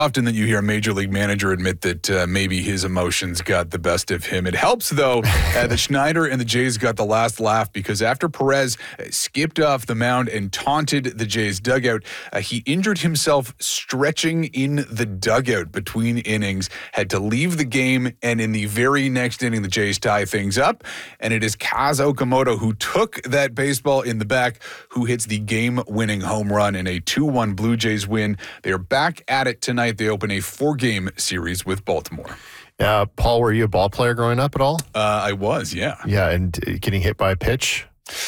Often that you hear a major league manager admit that maybe his emotions got the best of him. It helps, though, that Schneider and the Jays got the last laugh because after Perez skipped off the mound and taunted the Jays dugout, he injured himself stretching in the dugout between innings, had to leave the game, and in the very next inning, the Jays tie things up. And it is Kaz Okamoto who took that baseball in the back, who hits the game-winning home run in a 2-1 Blue Jays win. They are back at it tonight. They open a 4-game series with Baltimore. Paul, were you a ball player growing up at all? I was, yeah. Yeah, and getting hit by a pitch?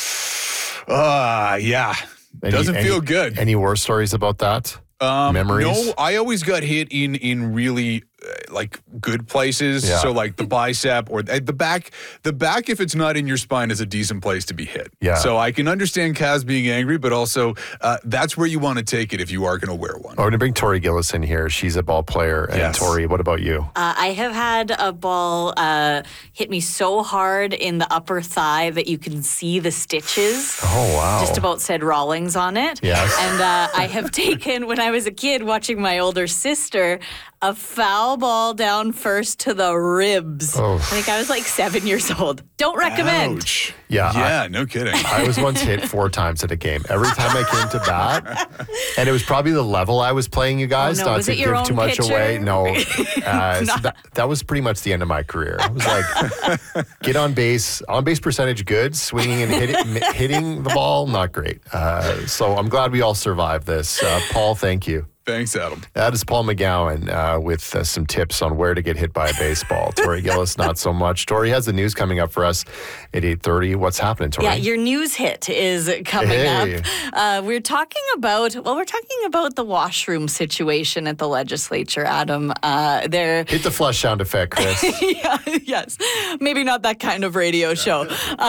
Yeah. Doesn't feel good. Any war stories about that? Memories? No, I always got hit in really good places. Yeah. So like the bicep or the back. The back, if it's not in your spine, is a decent place to be hit. Yeah. So I can understand Kaz being angry, but also that's where you want to take it if you are going to wear one. We're going to bring Tori Gillis in here. She's a ball player. And yes. Tori, what about you? I have had a ball hit me so hard in the upper thigh that you can see the stitches. Oh, wow. Just about said Rawlings on it. Yes. And I have taken, when I was a kid watching my older sister, a foul ball down first to the ribs. Oh. I think I was like 7 years old. Don't recommend. Ouch. Yeah, no kidding. I was once hit 4 times at a game. Every time I came to bat, and it was probably the level I was playing, you guys, Oh, no. not Was to it your give own too much pitcher? away. No, so that was pretty much the end of my career. It was like, get on base percentage good, swinging and hitting the ball, not great. So I'm glad we all survived this. Paul, thank you. Thanks, Adam. That is Paul McGowan with some tips on where to get hit by a baseball. Tori Gillis, not so much. Tori has the news coming up for us at 8:30. What's happening, Tori? Yeah, your news hit is coming up. We're talking about the washroom situation at the legislature, Adam. Hit the flush sound effect, Chris. Yeah, yes. Maybe not that kind of radio show.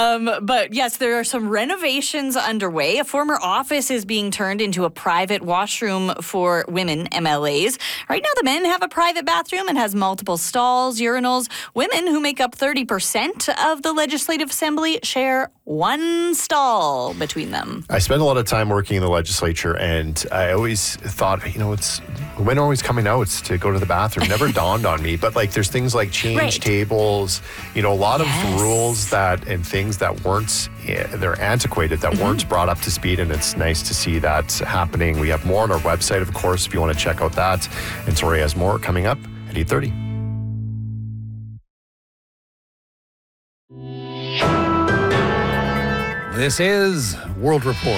But yes, there are some renovations underway. A former office is being turned into a private washroom for women MLAs. Right now, the men have a private bathroom and has multiple stalls, urinals. Women, who make up 30% of the Legislative Assembly, share one stall between them. I spent a lot of time working in the legislature, and I always thought, women are always coming out to go to the bathroom. Never dawned on me, but there's things like change tables, a lot of rules and things that weren't, they're antiquated, that weren't brought up to speed, and it's nice to see that happening. We have more on our website, of course, if you want to check out that. And Tori has more coming up at 8:30. This is World Report.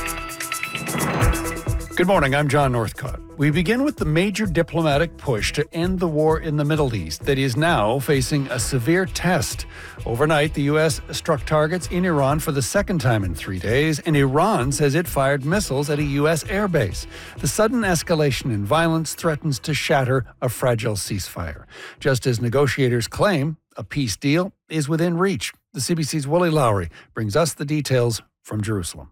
Good morning, I'm John Northcott. We begin with the major diplomatic push to end the war in the Middle East that is now facing a severe test. Overnight, the U.S. struck targets in Iran for the second time in 3 days, and Iran says it fired missiles at a U.S. airbase. The sudden escalation in violence threatens to shatter a fragile ceasefire. Just as negotiators claim, a peace deal is within reach. The CBC's Willie Lowry brings us the details from Jerusalem.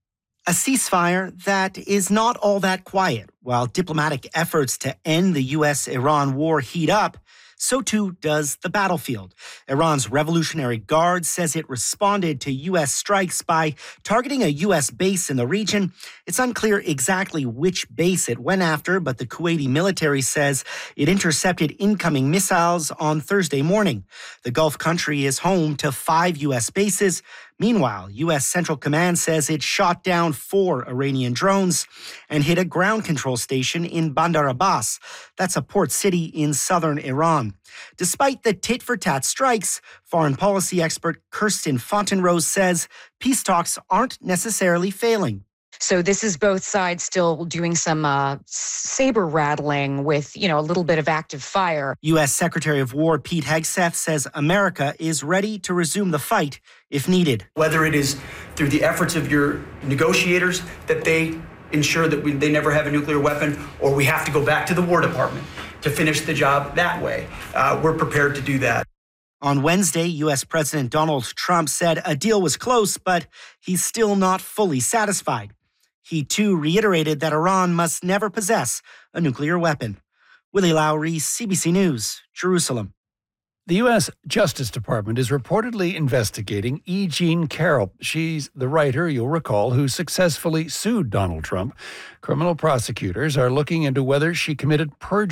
A ceasefire that is not all that quiet. While diplomatic efforts to end the U.S.-Iran war heat up, so too does the battlefield. Iran's Revolutionary Guard says it responded to U.S. strikes by targeting a U.S. base in the region. It's unclear exactly which base it went after, but the Kuwaiti military says it intercepted incoming missiles on Thursday morning. The Gulf country is home to 5 U.S. bases. Meanwhile, U.S. Central Command says it shot down 4 Iranian drones and hit a ground control station in Bandar Abbas. That's a port city in southern Iran. Despite the tit-for-tat strikes, foreign policy expert Kirsten Fontenrose says peace talks aren't necessarily failing. So this is both sides still doing some saber rattling with, a little bit of active fire. U.S. Secretary of War Pete Hegseth says America is ready to resume the fight if needed. Whether it is through the efforts of your negotiators that they ensure that they never have a nuclear weapon, or we have to go back to the War Department to finish the job that way, we're prepared to do that. On Wednesday, U.S. President Donald Trump said a deal was close, but he's still not fully satisfied. He, too, reiterated that Iran must never possess a nuclear weapon. Willie Lowry, CBC News, Jerusalem. The U.S. Justice Department is reportedly investigating E. Jean Carroll. She's the writer, you'll recall, who successfully sued Donald Trump. Criminal prosecutors are looking into whether she committed perjury